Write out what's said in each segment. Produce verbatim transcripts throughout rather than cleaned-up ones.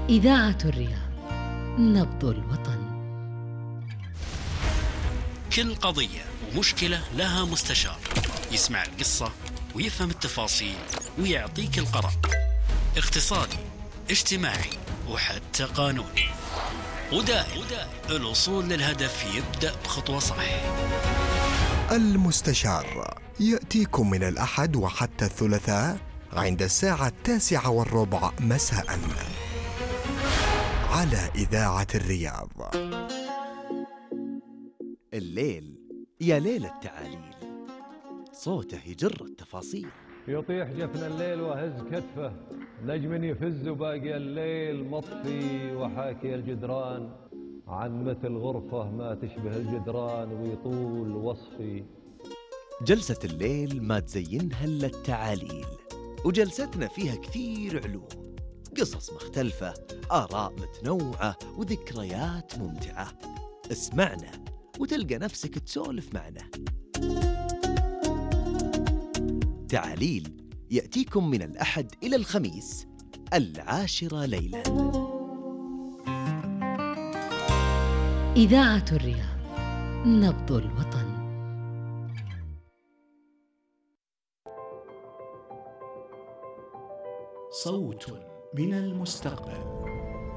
إذاعة الرياض، نبض الوطن. كل قضية ومشكلة لها مستشار يسمع القصة ويفهم التفاصيل ويعطيك القرار، اقتصادي، اجتماعي، وحتى قانوني. ودائم الوصول للهدف يبدأ بخطوة صح. المستشار يأتيكم من الأحد وحتى الثلاثاء عند الساعة التاسعة والربع مساء على إذاعة الرياض. الليل يا ليل التعاليل، صوته يجر التفاصيل. يطيح جفن الليل وهز كتفه، نجم يفز وباقي الليل مطفي، وحاكي الجدران عن مثل غرفة ما تشبه الجدران ويطول وصفي. جلسة الليل ما تزينها إلا التعاليل، وجلستنا فيها كثير علوم، قصص مختلفة، آراء متنوعة، وذكريات ممتعة. اسمعنا وتلقى نفسك تسولف معنا. تعاليل يأتيكم من الأحد إلى الخميس العاشرة ليلاً. إذاعة الرياض، نبض الوطن. صوت من المستقبل.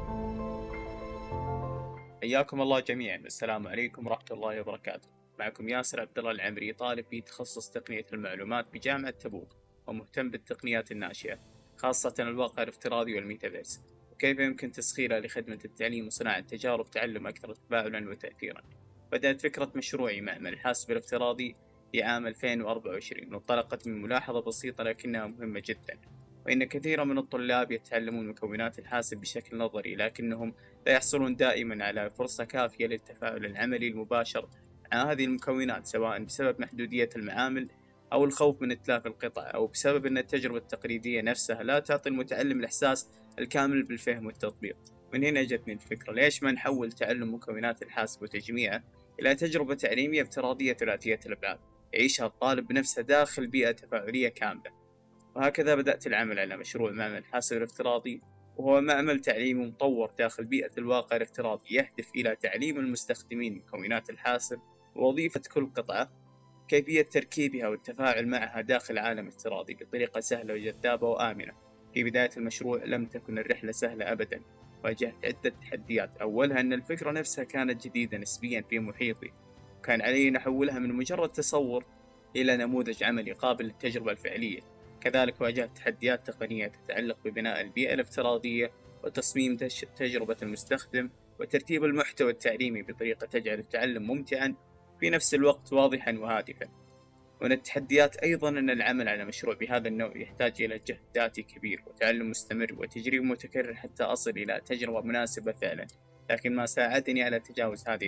حياكم الله جميعا، السلام عليكم ورحمة الله وبركاته. معكم ياسر عبد الله العمري، طالب في تخصص تقنية المعلومات بجامعة تبوك، ومهتم بالتقنيات الناشئة، خاصة الواقع الافتراضي والميتافيرس، وكيف يمكن تسخيرها لخدمة التعليم وصناعة تجارب تعلم أكثر تفاعلا وتأثيرا. بدأت فكرة مشروعي معمل الحاسب الافتراضي في عام ألفين وأربعة وعشرين، وانطلقت من ملاحظة بسيطة لكنها مهمة جدا، وإن كثيرا من الطلاب يتعلمون مكونات الحاسب بشكل نظري، لكنهم لا يحصلون دائما على فرصة كافية للتفاعل العملي المباشر مع هذه المكونات، سواء بسبب محدودية المعامل أو الخوف من إتلاف القطع، أو بسبب أن التجربة التقليدية نفسها لا تعطي المتعلم الإحساس الكامل بالفهم والتطبيق. من هنا جتني الفكرة، ليش ما نحول تعلم مكونات الحاسب وتجميعه إلى تجربة تعليمية افتراضية ثلاثية الأبعاد يعيشها الطالب بنفسه داخل بيئة تفاعلية كاملة. وهكذا بدأت العمل على مشروع معمل الحاسب الافتراضي، وهو معمل تعليمي مطور داخل بيئة الواقع الافتراضي، يهدف إلى تعليم المستخدمين مكونات الحاسب ووظيفة كل قطعة، كيفية تركيبها والتفاعل معها داخل عالم افتراضي بطريقة سهلة وجذابة وآمنة. في بداية المشروع لم تكن الرحلة سهلة أبدا، واجهت عدة تحديات. أولها أن الفكرة نفسها كانت جديدة نسبيا في محيطي، وكان علي نحولها من مجرد تصور إلى نموذج عملي قابل للتجربة الفعلية. كذلك واجهت تحديات تقنية تتعلق ببناء البيئة الافتراضية وتصميم تجربة المستخدم وترتيب المحتوى التعليمي بطريقة تجعل التعلم ممتعا في نفس الوقت واضحا وهادفا. ومن التحديات أيضا أن العمل على مشروع بهذا النوع يحتاج إلى جهد ذاتي كبير وتعلم مستمر وتجريب متكرر حتى أصل إلى تجربة مناسبة فعلا. لكن ما ساعدني على تجاوز هذه